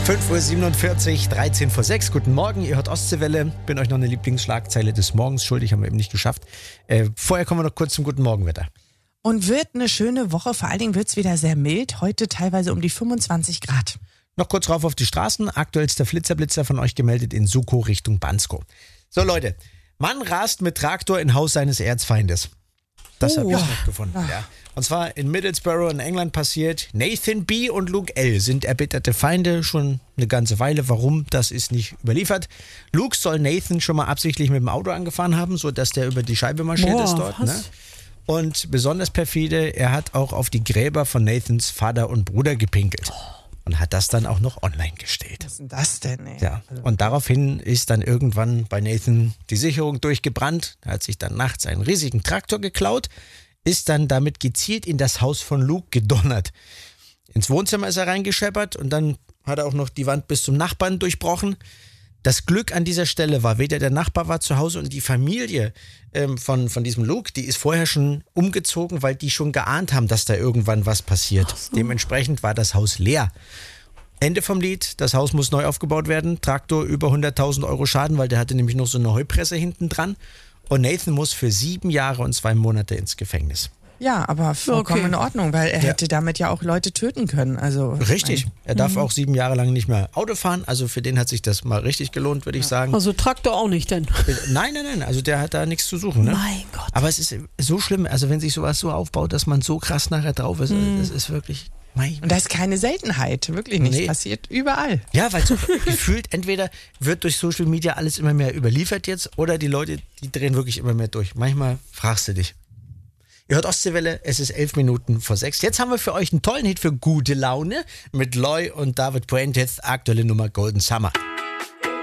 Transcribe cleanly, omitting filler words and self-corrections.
5:47 Uhr, 13 vor 6. Guten Morgen, ihr hört Ostseewelle. Bin euch noch eine Lieblingsschlagzeile des Morgens schuldig, haben wir eben nicht geschafft. Vorher kommen wir noch kurz zum guten Morgenwetter. Und wird eine schöne Woche, vor allen Dingen wird es wieder sehr mild, heute teilweise um die 25 Grad. Noch kurz rauf auf die Straßen. Aktuellster Blitzerblitzer von euch gemeldet in Sukow Richtung Bansko. So Leute, Mann rast mit Traktor in Haus seines Erzfeindes. Das habe ich noch gefunden. Ja. Und zwar in Middlesbrough in England passiert. Nathan B. und Luke L. sind erbitterte Feinde schon eine ganze Weile. Warum, das ist nicht überliefert. Luke soll Nathan schon mal absichtlich mit dem Auto angefahren haben, sodass der über die Scheibe marschiert ist dort. Ne? Und besonders perfide, er hat auch auf die Gräber von Nathans Vater und Bruder gepinkelt. Und hat das dann auch noch online gestellt. Was ist denn das denn, ey? Ja, und daraufhin ist dann irgendwann bei Nathan die Sicherung durchgebrannt. Er hat sich dann nachts einen riesigen Traktor geklaut, ist dann damit gezielt in das Haus von Luke gedonnert. Ins Wohnzimmer ist er reingescheppert und dann hat er auch noch die Wand bis zum Nachbarn durchbrochen. Das Glück an dieser Stelle war, weder der Nachbar war zu Hause und die Familie von diesem Luke, die ist vorher schon umgezogen, weil die schon geahnt haben, dass da irgendwann was passiert. So. Dementsprechend war das Haus leer. Ende vom Lied, das Haus muss neu aufgebaut werden. Traktor über 100.000 Euro Schaden, weil der hatte nämlich noch so eine Heupresse hinten dran. Und Nathan muss für 7 Jahre und 2 Monate ins Gefängnis. Ja, aber vollkommen in Ordnung, weil er hätte damit ja auch Leute töten können. Also richtig, er darf auch 7 Jahre lang nicht mehr Auto fahren, also für den hat sich das mal richtig gelohnt, würde ich sagen. Also Traktor auch nicht denn? Nein, also der hat da nichts zu suchen. Ne? Mein Gott. Aber es ist so schlimm, also wenn sich sowas so aufbaut, dass man so krass nachher drauf ist, das ist wirklich... Und das ist keine Seltenheit, wirklich nicht. Nee. Passiert überall. Ja, weil so gefühlt entweder wird durch Social Media alles immer mehr überliefert jetzt oder die Leute, die drehen wirklich immer mehr durch. Manchmal fragst du dich. Ihr hört Ostseewelle, es ist 11 Minuten vor 6. Jetzt haben wir für euch einen tollen Hit für gute Laune mit Loy und David Puentes, aktuelle Nummer Golden Summer.